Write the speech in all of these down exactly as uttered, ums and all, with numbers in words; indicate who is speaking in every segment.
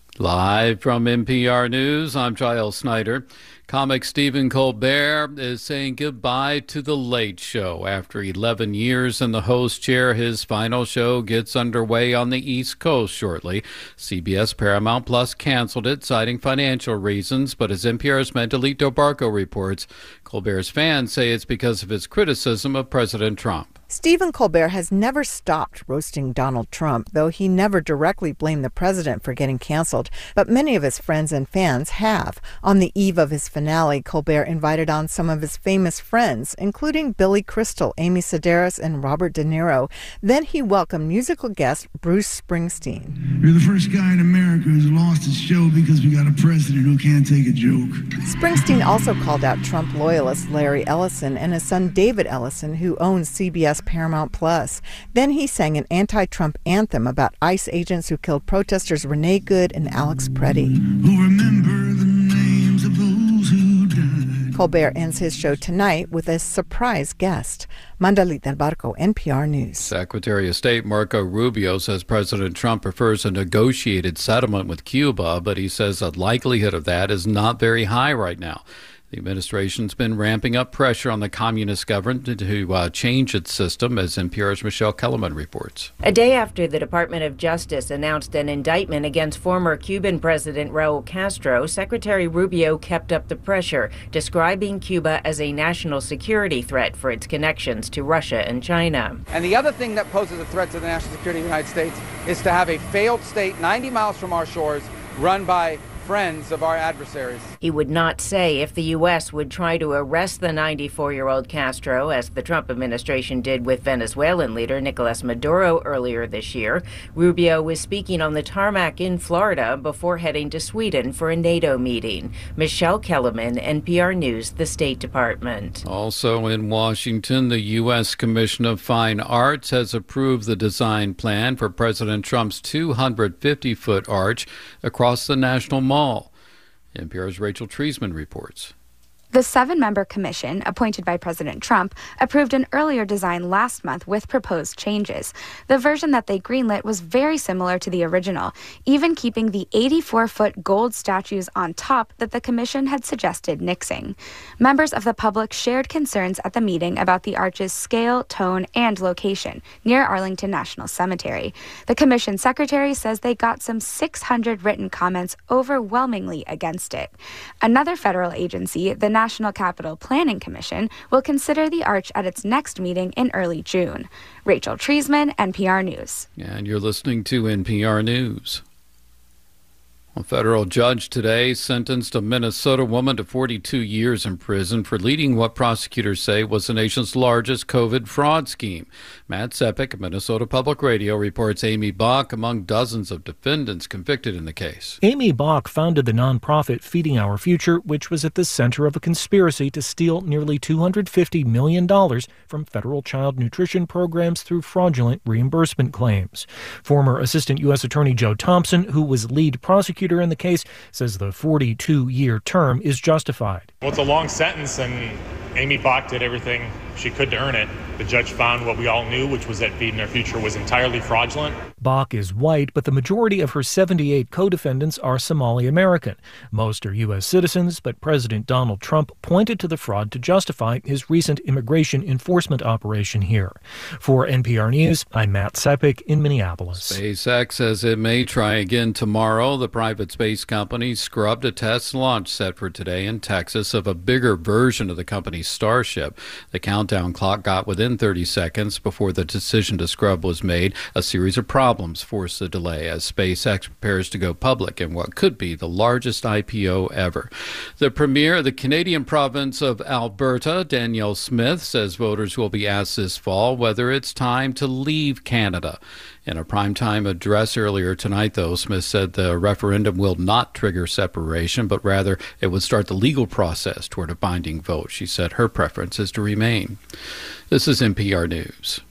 Speaker 1: Live from N P R News, I'm Giles Snyder. Comic Stephen Colbert is saying goodbye to The Late Show. After eleven years in the host chair, his final show gets underway on the East Coast shortly. C B S Paramount Plus canceled it, citing financial reasons, but as N P R's Mandelito Barco reports, Colbert's fans say it's because of his criticism of President Trump.
Speaker 2: Stephen Colbert has never stopped roasting Donald Trump, though he never directly blamed the president for getting canceled. But many of his friends and fans have. On the eve of his finale, Colbert invited on some of his famous friends, including Billy Crystal, Amy Sedaris, and Robert De Niro. Then he welcomed musical guest Bruce Springsteen.
Speaker 3: You're the first guy in America who's lost his show because we got a president who can't take a joke.
Speaker 2: Springsteen also called out Trump loyalist Larry Ellison and his son David Ellison, who owns C B S Paramount Plus. Then he sang an anti-Trump anthem about ICE agents who killed protesters Renee Good and Alex Preddy.
Speaker 3: Who remember the names of those who died.
Speaker 2: Colbert ends his show tonight with a surprise guest. Mandelita Barco, N P R News.
Speaker 1: Secretary of State Marco Rubio says President Trump prefers a negotiated settlement with Cuba, but he says the likelihood of that is not very high right now. The administration's been ramping up pressure on the communist government to uh, change its system, as N P R's Michelle Kellerman reports.
Speaker 4: A day after the Department of Justice announced an indictment against former Cuban President Raul Castro, Secretary Rubio kept up the pressure, describing Cuba as a national security threat for its connections to Russia and China.
Speaker 5: And the other thing that poses a threat to the national security of the United States is to have a failed state ninety miles from our shores run by friends of our adversaries.
Speaker 4: He would not say if the U S would try to arrest the ninety-four-year-old Castro, as the Trump administration did with Venezuelan leader Nicolas Maduro earlier this year. Rubio was speaking on the tarmac in Florida before heading to Sweden for a NATO meeting. Michelle Kellerman, N P R News, the State Department.
Speaker 1: Also in Washington, the U S Commission of Fine Arts has approved the design plan for President Trump's two hundred fifty foot arch across the National Mall. N P R's Rachel Treisman reports.
Speaker 6: The seven-member commission, appointed by President Trump, approved an earlier design last month with proposed changes. The version that they greenlit was very similar to the original, even keeping the eighty-four foot gold statues on top that the commission had suggested nixing. Members of the public shared concerns at the meeting about the arch's scale, tone, and location near Arlington National Cemetery. The commission secretary says they got some six hundred written comments overwhelmingly against it. Another federal agency, the National Capital Planning Commission, will consider the arch at its next meeting in early June. Rachel Treisman, N P R News.
Speaker 1: And you're listening to N P R News. A federal judge today sentenced a Minnesota woman to forty-two years in prison for leading what prosecutors say was the nation's largest COVID fraud scheme. Matt Sepik, Minnesota Public Radio, reports Amy Bach among dozens of defendants convicted in the case.
Speaker 7: Amy Bach founded the nonprofit Feeding Our Future, which was at the center of a conspiracy to steal nearly two hundred fifty million dollars from federal child nutrition programs through fraudulent reimbursement claims. Former Assistant U S Attorney Joe Thompson, who was lead prosecutor in the case, says the forty-two year term is justified.
Speaker 8: Well, it's a long sentence, and Amy Bach did everything she could to earn it. The judge found what we all knew, which was that Feeding Our Future was entirely fraudulent.
Speaker 7: Bach is white, but the majority of her seventy-eight co-defendants are Somali American. Most are U S citizens, but President Donald Trump pointed to the fraud to justify his recent immigration enforcement operation here. For N P R News, I'm Matt Sepik in Minneapolis.
Speaker 1: SpaceX says it may try again tomorrow. The private space company scrubbed a test launch set for today in Texas of a bigger version of the company's Starship. The countdown clock got within thirty seconds before the decision to scrub was made. A series of problems forced the delay as SpaceX prepares to go public in what could be the largest I P O ever. The premier of the Canadian province of Alberta, Danielle Smith, says voters will be asked this fall whether it's time to leave Canada. In a primetime address earlier tonight, though, Smith said the referendum will not trigger separation, but rather it would start the legal process toward a binding vote. She said her preference is to remain. This is N P R News.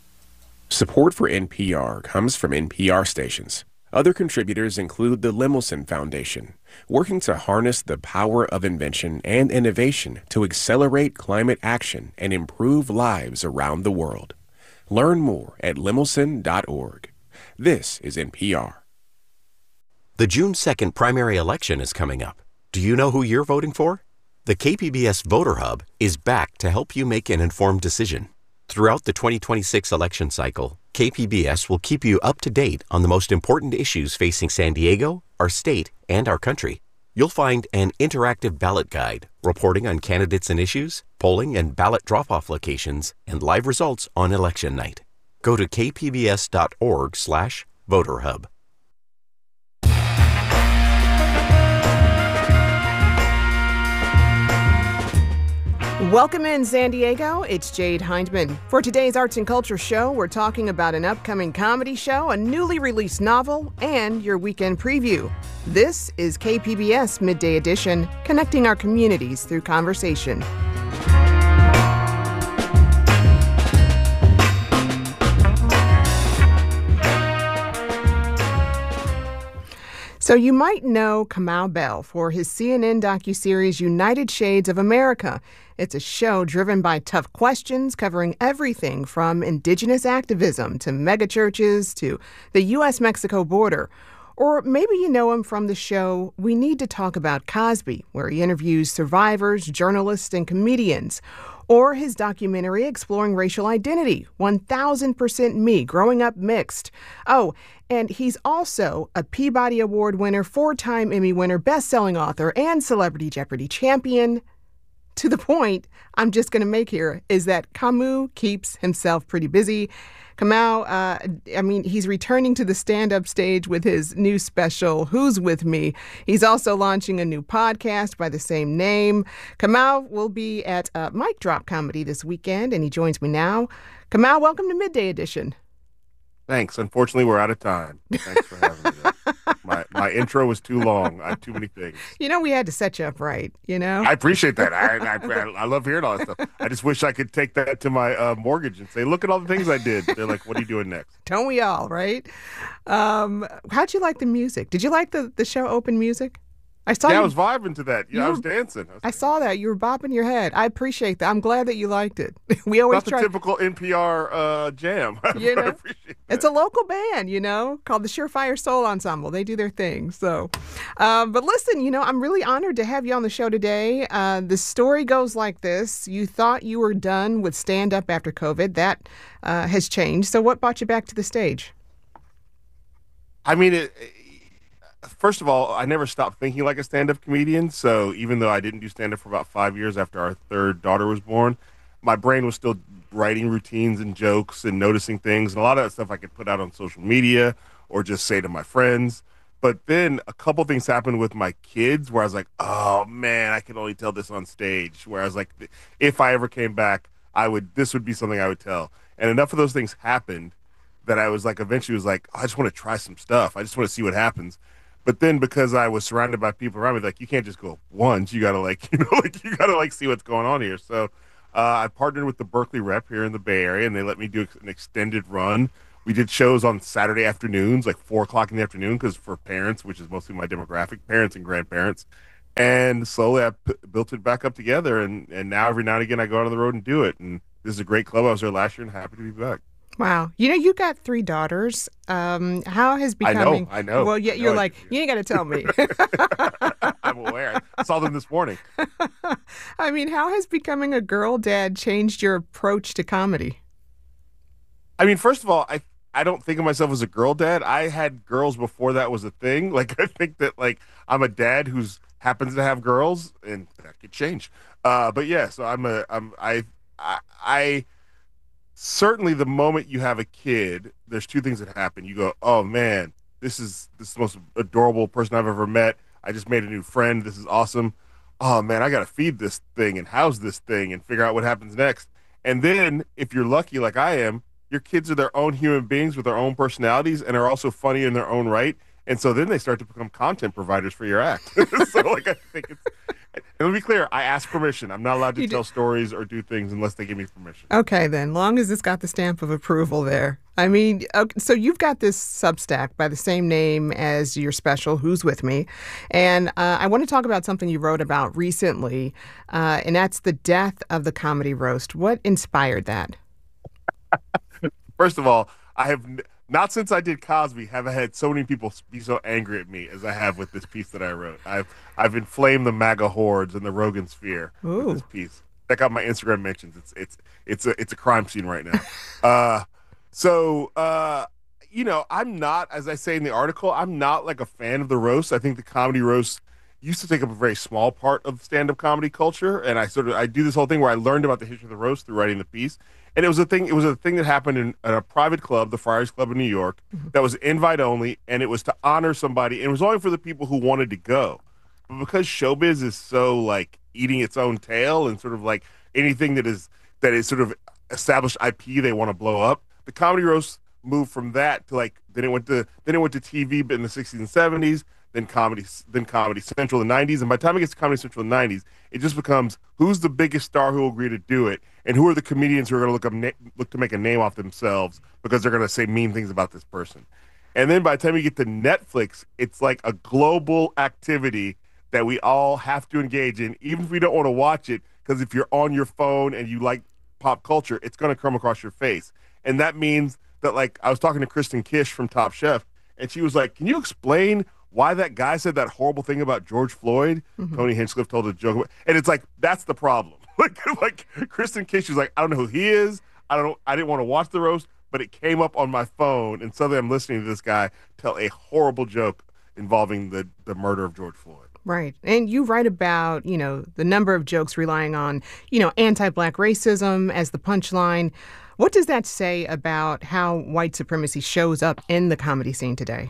Speaker 9: Support for N P R comes from N P R stations. Other contributors include the Lemelson Foundation, working to harness the power of invention and innovation to accelerate climate action and improve lives around the world. Learn more at lemelson dot org. This is N P R.
Speaker 10: The June second primary election is coming up. Do you know who you're voting for? The K P B S Voter Hub is back to help you make an informed decision. Throughout the twenty twenty-six election cycle, K P B S will keep you up to date on the most important issues facing San Diego, our state, and our country. You'll find an interactive ballot guide reporting on candidates and issues, polling and ballot drop-off locations, and live results on election night. Go to k p b s dot org slash voter hub.
Speaker 11: Welcome in, San Diego. It's Jade Hindman. For today's Arts and Culture show, we're talking about an upcoming comedy show, a newly released novel, and your weekend preview. This is K P B S Midday Edition, connecting our communities through conversation. So you might know Kamau Bell for his C N N docuseries United Shades of America. It's a show driven by tough questions covering everything from indigenous activism to megachurches to the U S Mexico border. Or maybe you know him from the show We Need to Talk About Cosby, where he interviews survivors, journalists, and comedians. Or his documentary exploring racial identity, one thousand percent Me, Growing Up Mixed. Oh, and he's also a Peabody Award winner, four-time Emmy winner, best-selling author, and Celebrity Jeopardy champion. To the point I'm just going to make here is that Kamau keeps himself pretty busy. Kamau, uh, I mean, he's returning to the stand-up stage with his new special, Who's With Me? He's also launching a new podcast by the same name. Kamau will be at uh, Mic Drop Comedy this weekend, and he joins me now. Kamau, welcome to Midday Edition.
Speaker 12: Thanks. Unfortunately, we're out of time. Thanks for having me. My my intro was too long. I have too many things.
Speaker 11: You know, we had to set you up right, you know?
Speaker 12: I appreciate that. I I, I love hearing all that stuff. I just wish I could take that to my uh, mortgage and say, look at all the things I did. They're like, what are you doing next?
Speaker 11: Don't we all, right? Um, how'd you like the music? Did you like the, the show Open Music? I saw
Speaker 12: yeah,
Speaker 11: you,
Speaker 12: I was vibing to that. Yeah, I was dancing. I, was
Speaker 11: I saw that. You were bopping your head. I appreciate that. I'm glad that you liked it. We always
Speaker 12: Not the
Speaker 11: try
Speaker 12: typical N P R uh, jam.
Speaker 11: You know,
Speaker 12: I appreciate that.
Speaker 11: It's a local band, you know, called the Surefire Soul Ensemble. They do their thing. So, um, but listen, you know, I'm really honored to have you on the show today. Uh, the story goes like this. You thought you were done with stand-up after COVID. That uh, has changed. So what brought you back to the stage?
Speaker 12: I mean, it, it First of all, I never stopped thinking like a stand-up comedian. So even though I didn't do stand-up for about five years after our third daughter was born, my brain was still writing routines and jokes and noticing things. And a lot of that stuff I could put out on social media or just say to my friends. But then a couple things happened with my kids where I was like, oh, man, I can only tell this on stage. Where I was like, if I ever came back, I would. This would be something I would tell. And enough of those things happened that I was like, eventually was like, I just want to try some stuff. I just want to see what happens. But then because I was surrounded by people around me, like, you can't just go once. You got to, like, you know, like, you got to, like, see what's going on here. So uh, I partnered with the Berkeley Rep here in the Bay Area, and they let me do an extended run. We did shows on Saturday afternoons, like four o'clock in the afternoon, because for parents, which is mostly my demographic, parents and grandparents. And slowly I p- built it back up together, and, and now every now and again I go out on the road and do it. And this is a great club. I was there last year and happy to be back.
Speaker 11: Wow. You know, you got three daughters. Um, how has becoming...
Speaker 12: I know, I know.
Speaker 11: Well, yeah,
Speaker 12: I know
Speaker 11: you're
Speaker 12: I
Speaker 11: like,
Speaker 12: do.
Speaker 11: you ain't got to tell me.
Speaker 12: I'm aware. I saw them this morning.
Speaker 11: I mean, how has becoming a girl dad changed your approach to comedy?
Speaker 12: I mean, first of all, I I don't think of myself as a girl dad. I had girls before that was a thing. Like, I think that, like, I'm a dad who's happens to have girls, and that could change. Uh, but yeah, so I'm a, I'm, I, I, I certainly the moment you have a kid, there's two things that happen. You go, oh man, this is this is the most adorable person I've ever met. I just made a new friend. This is awesome. Oh man, I got to feed this thing and house this thing and figure out what happens next. And then if you're lucky like I am, your kids are their own human beings with their own personalities and are also funny in their own right. And so then they start to become content providers for your act. So like I think it's, and let me be clear, I ask permission. I'm not allowed to
Speaker 11: You
Speaker 12: tell
Speaker 11: do-
Speaker 12: stories or do things unless they give me permission.
Speaker 11: Okay, then, long as it's got the stamp of approval there. I mean, okay, so you've got this Substack by the same name as your special, Who's With Me? And uh, I want to talk about something you wrote about recently, uh, and that's the death of the comedy roast. What inspired that?
Speaker 12: First of all, I have n- not since I did Cosby have I had so many people be so angry at me as I have with this piece that I wrote. I've I've inflamed the MAGA hordes and the Rogan sphere
Speaker 11: Ooh.
Speaker 12: with this piece. Check out my Instagram mentions. It's it's it's a it's a crime scene right now. uh, so uh, you know, I'm not, as I say in the article, I'm not like a fan of the roast. I think the comedy roast used to take up a very small part of stand-up comedy culture, and I sort of I do this whole thing where I learned about the history of the roast through writing the piece. And it was a thing. It was a thing that happened in, in a private club, the Friars Club in New York, mm-hmm. that was invite only, and it was to honor somebody. And it was only for the people who wanted to go. But because showbiz is so like eating its own tail, and sort of like anything that is that is sort of established I P they want to blow up, the comedy roast moved from that to like then it went to then it went to T V, but in the sixties and seventies. Then comedy, then Comedy Central in the nineties, and by the time it gets to Comedy Central in the nineties, it just becomes who's the biggest star who will agree to do it, and who are the comedians who are going to look up na- look to make a name off themselves because they're going to say mean things about this person. And then by the time you get to Netflix, it's like a global activity that we all have to engage in, even if we don't want to watch it, because if you're on your phone and you like pop culture, it's going to come across your face. And that means that, like, I was talking to Kristen Kish from Top Chef, and she was like, can you explain why that guy said that horrible thing about George Floyd? Mm-hmm. Tony Hinchcliffe told a joke about, and it's like, that's the problem. like, like Kristen Kish was like, I don't know who he is. I don't know. I didn't want to watch the roast, but it came up on my phone, and suddenly I'm listening to this guy tell a horrible joke involving the, the murder of George Floyd.
Speaker 11: Right. And you write about, you know, the number of jokes relying on, you know, anti-Black racism as the punchline. What does that say about how white supremacy shows up in the comedy scene today?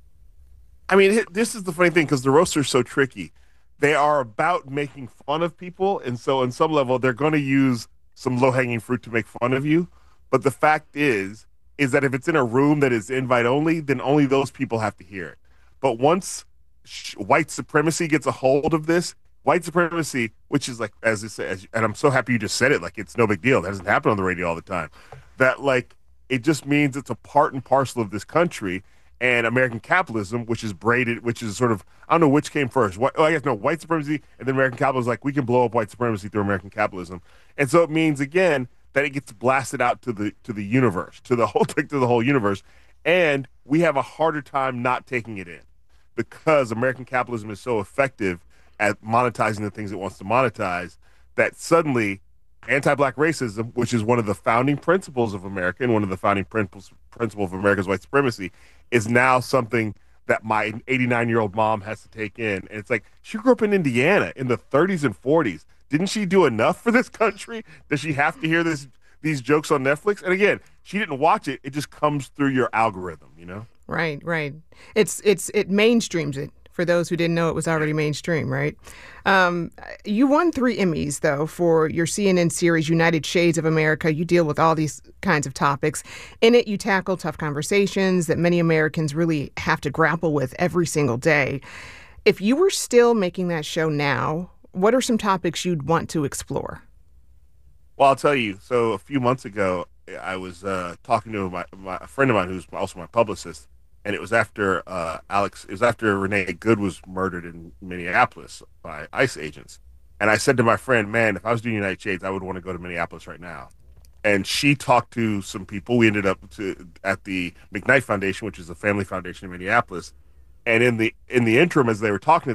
Speaker 12: I mean, this is the funny thing, because the roasts are so tricky. They are about making fun of people, and so on some level, they're going to use some low-hanging fruit to make fun of you. But the fact is, is that if it's in a room that is invite-only, then only those people have to hear it. But once sh- white supremacy gets a hold of this, white supremacy, which is like, as I said, and I'm so happy you just said it, like it's no big deal. That doesn't happen on the radio all the time. That, like, it just means it's a part and parcel of this country. And American capitalism, which is braided, which is sort of, I don't know which came first. What, oh, I guess no, white supremacy, and then American capitalism is like, we can blow up white supremacy through American capitalism. And so it means, again, that it gets blasted out to the to the universe, to the whole to the whole universe. And we have a harder time not taking it in, because American capitalism is so effective at monetizing the things it wants to monetize, that suddenly anti-Black racism, which is one of the founding principles of America and one of the founding principles principle of America's white supremacy, is now something that my eighty-nine-year-old mom has to take in. And it's like, she grew up in Indiana in the thirties and forties. Didn't she do enough for this country? Does she have to hear this these jokes on Netflix? And again, she didn't watch it. It just comes through your algorithm, you know?
Speaker 11: Right, right. It's it's it mainstreams it. For those who didn't know it was already mainstream, right? Um, you won three Emmys, though, for your C N N series, United Shades of America. You deal with all these kinds of topics. In it, you tackle tough conversations that many Americans really have to grapple with every single day. If you were still making that show now, what are some topics you'd want to explore?
Speaker 12: Well, I'll tell you. So a few months ago, I was uh, talking to my, my a friend of mine who's also my publicist. And it was after uh, Alex, it was after Renee Good was murdered in Minneapolis by ICE agents. And I said to my friend, man, if I was doing United Shades, I would want to go to Minneapolis right now. And she talked to some people. We ended up to, at the McKnight Foundation, which is a family foundation in Minneapolis. And in the in the interim, as they were talking to